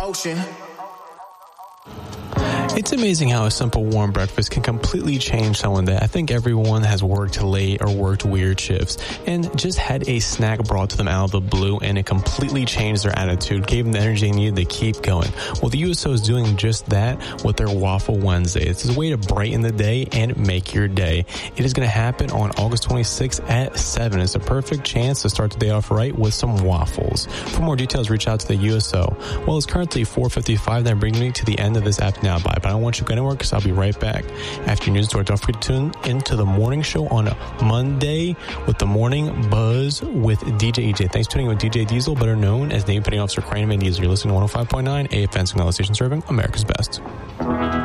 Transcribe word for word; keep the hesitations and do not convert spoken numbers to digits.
ocean. It's amazing how a simple warm breakfast can completely change someone's day. I think everyone has worked late or worked weird shifts and just had a snack brought to them out of the blue, and it completely changed their attitude, gave them the energy they needed to keep going. Well, the U S O is doing just that with their Waffle Wednesday. It's a way to brighten the day and make your day. It is going to happen on August twenty-sixth at seven. It's a perfect chance to start the day off right with some waffles. For more details, reach out to the U S O. Well, it's currently four fifty-five. That brings me to the end of this App Now Bye. But I don't want you to go anywhere because I'll be right back after your news story. Don't forget to tune into the morning show on Monday with the Morning Buzz with D J E J. Thanks for tuning in with D J Diesel, better known as Navy Petty Officer Kramer Diesel. You're listening to one oh five point nine A F N Signal Station, serving America's best.